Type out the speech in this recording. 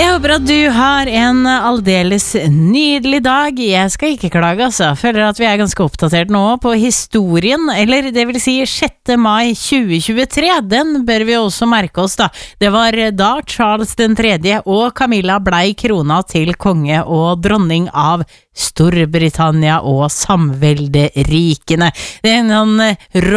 Jeg håper at du har en aldeles nydelig dag. Jeg skal ikke klage, altså. Føler at vi er ganske oppdatert nå på historien, eller det vil si 6. mai 2023. Den bør vi også merke oss, da. Det var da Charles den tredje og Camilla blei krona til konge og dronning av Storbritannia og samvelderikene. Det er en